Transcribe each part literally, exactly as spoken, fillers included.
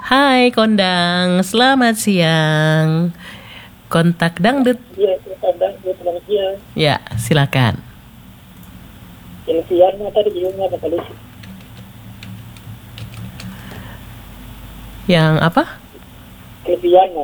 Hai Kondang, selamat siang. Kontak dangdut. Iya, kontak dangdut, selamat siang. Ya, silakan. Silviana tadi bingungnya apa Kalusi? Yang apa? Silviana.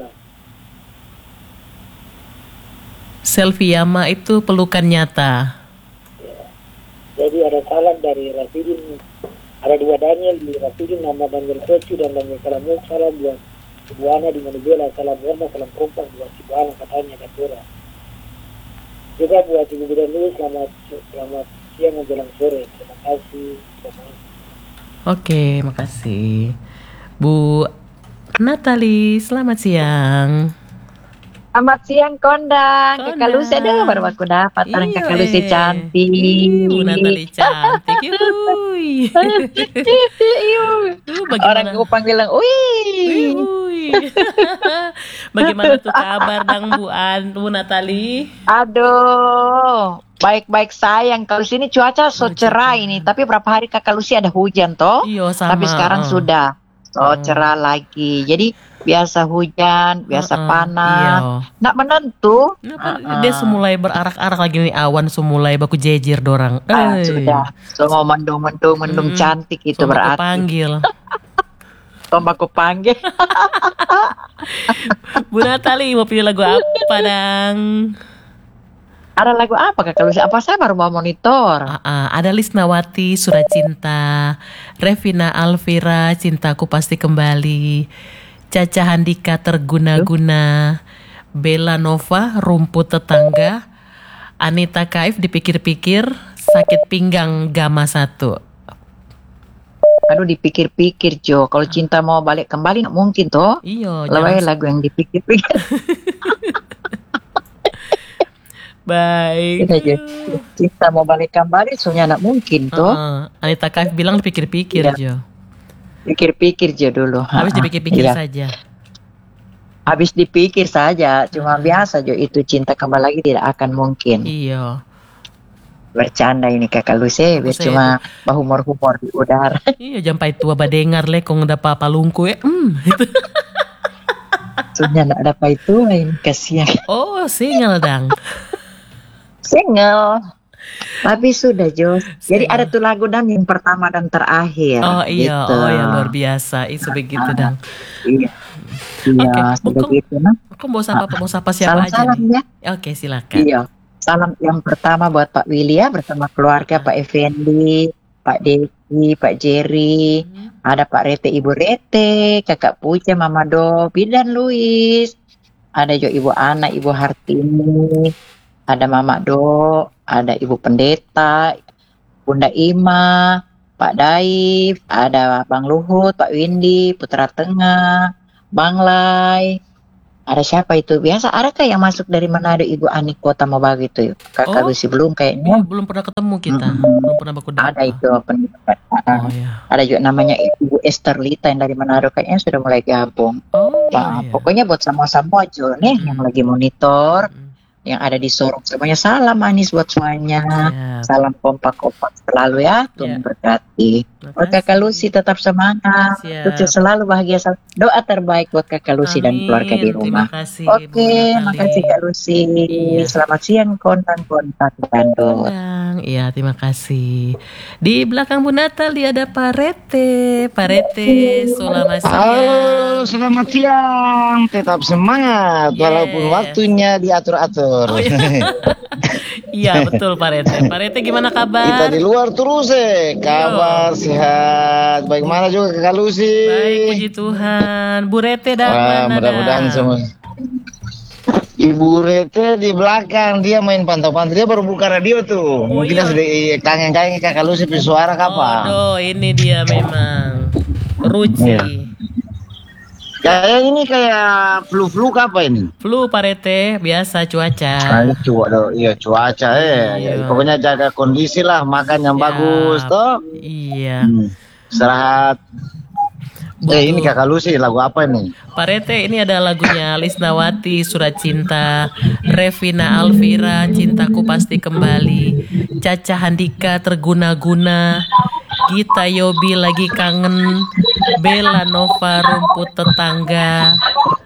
Selfie-yama itu pelukan nyata. Ya. Jadi ada salam dari Rafidin. Ada dua Daniel di Rafidin, nama Daniel Koci dan Daniel Kalamuk. Salam buat Ibu Ana di Manibela. Salam warna, salam kompak buat Ibu Ana katanya Datura. Juga buat Ibu Bidan Luis, selamat, selamat siang menjelang sore. Terima kasih. Selamat. Oke, makasih. Bu Natali, selamat siang. Selamat siang Kondang, Kondang. Kakak Lucy, aduh baru aku dapat orang Iya, Kakak Lucy eh. cantik. Ih, Bu Natali cantik. Yuy. Uh, bagaimana? Orang Kupang bilang, wih. Yuy. Bagaimana tuh kabar dang Bu An, Bu Natali? Aduh, baik-baik sayang. Kalau sini cuaca so cerah ini, tapi berapa hari Kakak Lucy ada hujan toh? Iya sama. Tapi sekarang uh. sudah so cerah lagi. Jadi biasa hujan, biasa Uh-uh, panas. iya. Nak menentu. Kenapa Uh-uh. dia semulai berarak-arak lagi nih, awan semulai baku jejer dorang. Ah, Eh, sudah. So mau mendung-mendung, mendung Mm-mm. cantik itu so, baku berarti. panggil. Tombak aku panggil. Bu Natali mau pilih lagu apa dang? Ada lagu apa Kakak Lucy? Apa saya baru mau monitor? Ah, ah, ada Lisnawati, Surat Cinta, Revina Alvira, Cintaku Pasti Kembali, Caca Handika, Terguna-guna, Bella Nova, Rumput Tetangga, Anita Kaif, Dipikir-pikir, Sakit Pinggang, Gama Satu. Aduh dipikir-pikir Jo. Kalau cinta mau balik kembali nggak mungkin toh. Iyo, Lewat jangan- lagu yang dipikir-pikir. baik. Kita aja. Cinta mau balik kembali soalnya nggak mungkin toh. Ah, ah. Anita Kaif bilang dipikir-pikir, Iya. Jo. Pikir-pikir Jo dulu. Habis Ha-ha. dipikir-pikir Iya. saja. Habis dipikir saja. Cuma biasa Jo itu cinta kembali lagi tidak akan mungkin. Iya. Bercanda ini Kakak Lucy. Biar Saya cuma bahumor-humor di udara. Iya, jampai tua badengar le kong ada papa lungku eh. Hmm. Soalnya nggak ada apa itu ini kasihan. Oh, single dang. Single. Tapi sudah Jo. Jadi Single. ada tuh lagu dan yang pertama dan terakhir. Oh iya, gitu. oh ya luar biasa. Itu begitu dang. Iya. Oke, Iya, sudah Bukong. gitu nah. Kok mau sapa mau sapa siapa aja Salam-salam nih? ya. Oke, silakan. Iya. Salam yang pertama buat Pak Willy ya bersama keluarga Pak Effendi, Pak Deki, Pak Jerry, ada Pak Rete, Ibu Rete, Kakak Puja, Mama Do, Bidan Luis, ada juga Ibu Ana, Ibu Hartini, ada Mama Do, ada Ibu Pendeta, Bunda Ima, Pak Daif, ada Bang Luhut, Pak Windy, Putra Tengah, Bang Lai. Ada siapa itu? Biasa adakah yang masuk dari Manado Ibu Ani Kota Mobagu itu? Kakak Oh. Lucy belum Oh, kayaknya. belum pernah ketemu kita. Mm-mm. Belum pernah baku Ada itu pendapat. Oh ya. Ada juga namanya Ibu Esther Lita yang dari Manado kayaknya sudah mulai gabung. Oh Nah, iya. pokoknya buat sama-sama aja nih Mm-mm. yang lagi monitor, Mm. yang ada di Sorong semuanya salam manis buat semuanya. Siap. Salam kompak-kompak selalu ya, Tuhan Ya. berkati. Buat Kakak Lucy tetap semangat, Siap. sukses selalu, bahagia selalu. Doa terbaik buat Kakak Lucy dan Amin. keluarga di rumah. Terima kasih, Oke, Bu Natali. makasih Kak Lucy. Iya. Selamat siang kontak-kontak Bandung. Kondang. Iya, terima kasih. Di belakang Bu Natali ada Pak Rete. Pak Rete, selamat siang. Halo, selamat siang. Tetap semangat Yes. walaupun waktunya diatur-atur. Oh, iya. Iya, betul Pak Rete. Pak Rete gimana Kita kabar? di luar terus eh. Kabar sehat. Bagaimana juga Kak Lucy? Baik, puji Tuhan. Bu Rete dah Wah, mana mudah-mudahan dah? semua. Ibu Rete di belakang, dia main pantau-pantau. Dia baru buka radio tuh. Oh, Mungkin iya. dia sedih kangen-kangen Kakak Lucy punya suara kapan? Oh, ini dia memang. Ruci. Iya. Kayak ini kayak flu-flu apa ini? Flu Pak Rete, biasa cuaca. Ah, cuaca, iya cuaca eh. Iya. Pokoknya jaga kondisi lah, makan yang Siap. bagus toh. Iya. Hmm. Istirahat. Betul. Eh ini Kakak Lucy lagu apa ini? Pak Rete, ini ada lagunya Lisnawati, Surat Cinta, Revina Alvira, Cintaku Pasti Kembali, Caca Handika, Terguna-guna, Gita Yobi lagi kangen. Bella Nova rumput tetangga.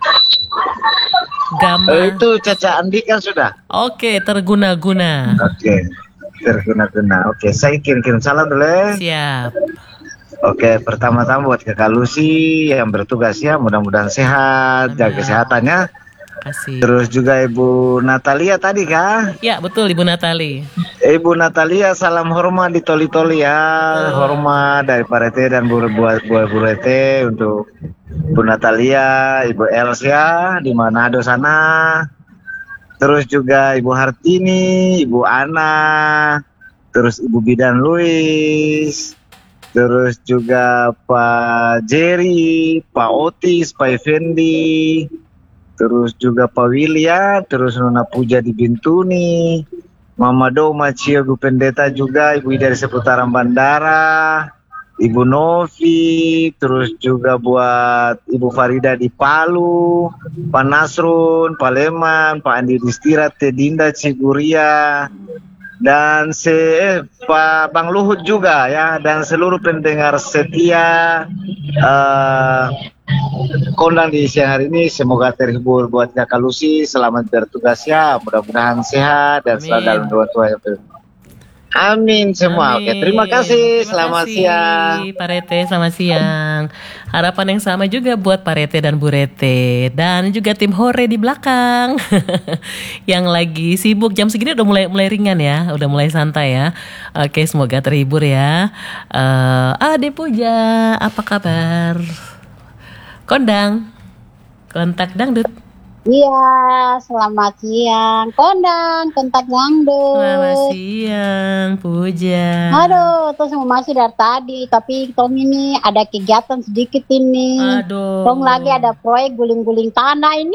Oh, Gama. itu Caca Andi kan sudah. Oke, terguna-guna. Oke, terguna-guna. Oke, saya kirim-kirim salam dulu ya. Siap. Oke, pertama-tama buat Kakak Lucy yang bertugas ya, mudah-mudahan sehat, Amin. jaga kesehatannya. Kasih. Terus juga Ibu Natalia tadi kah? Ya, betul Ibu Natali. Ibu Natalia, salam hormat di Toli-Toli ya, hormat dari Pak Rete dan Bu buat Bu Bu Rete untuk Bu Natalia, Ibu Elsia di Manado sana. Terus juga Ibu Hartini, Ibu Ana, terus Ibu Bidan Luis. Terus juga Pak Jerry, Pak Otis, Pak Effendi, terus juga Pak Wilya, terus Nona Puja di Bintuni, Mama Doma, Cio Gu Pendeta juga, Ibu dari seputaran bandara, Ibu Novi, terus juga buat Ibu Farida di Palu, Pak Nasrun, Pak Leman, Pak Andi Distira, Tedinda Ciguria, dan se eh, Pak Bang Luhut juga ya, dan seluruh pendengar setia uh, kondang di siang hari ini. Semoga terhibur. Buat Kakak Lucy, selamat bertugas ya, mudah-mudahan sehat dan selalu dalam doa Tuhan. Amin semua. Amin. Oke, terima kasih. Terima Selamat kasih, siang. Pak Rete, selamat siang. Harapan yang sama juga buat Pak Rete dan Bu Rete. Dan juga tim Hore di belakang. Yang lagi sibuk jam segini udah mulai mulai ringan ya. Udah mulai santai ya. Oke, semoga terhibur ya. uh, Ade Puja, apa kabar? Kondang Kontak Dangdut. Iya, selamat siang. Kondang, kontak dangdut. Selamat siang, Puja. Aduh, terus mau masih dari tadi, tapi tong ini ada kegiatan sedikit ini. Aduh. Tong lagi ada proyek guling-guling tanah ini.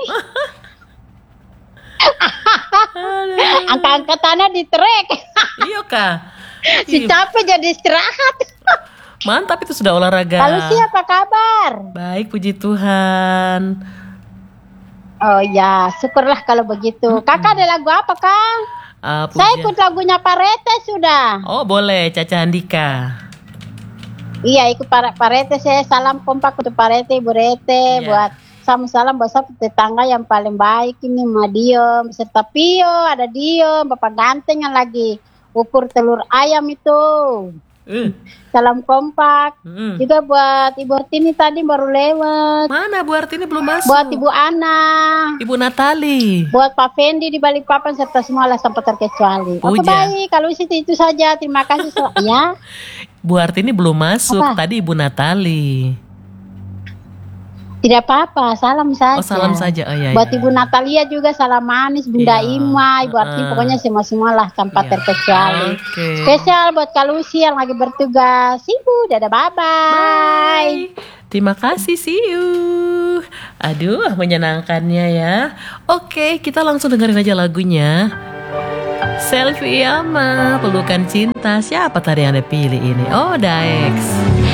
Angkat-angkat tanah di trek. Iya kah? Si capek jadi istirahat. Mantap, itu sudah olahraga. Lalu siapa kabar? Baik, puji Tuhan. Oh ya, syukurlah kalau begitu. Kakak ada lagu apa, Kang? Uh, Saya ikut lagunya Pak Rete sudah. Oh boleh, Caca Andika. Iya, ikut Pak Pak Rete. Saya salam kompak untuk Pak Rete, Ibu Rete. Iya. Buat salam-salam buat saya tetangga yang paling baik ini, Ma Dio, serta Pio, ada Dio, Bapak Ganteng yang lagi ukur telur ayam itu. Uh. Salam kompak. Hmm. Juga buat Ibu Artini tadi baru lewat. Mana Bu Artini belum masuk? Buat Ibu Ana. Ibu Natali. Buat Pak Fendi di Balikpapan serta semua lah sampai terkecuali. Oke, Puja. baik, kalau itu itu saja. Terima kasih so- ya. Bu Artini belum masuk. Apa? Tadi Ibu Natali. Tidak apa-apa, salam saja. Oh salam saja. Oh iya. Buat iya. Ibu Natalia juga salam manis, Bunda Iya. Ima, Ibu Arti, Uh-uh. pokoknya semua-semua lah tanpa Iya. terkecuali. Oke. Spesial buat Kalusi yang lagi bertugas. Ibu, dadah, bye-bye. Bye. Terima kasih, see you. Aduh, menyenangkannya ya. Oke, kita langsung dengerin aja lagunya. Selfie Yama, pelukan cinta. Siapa tadi yang Anda pilih ini? Oh, Daex.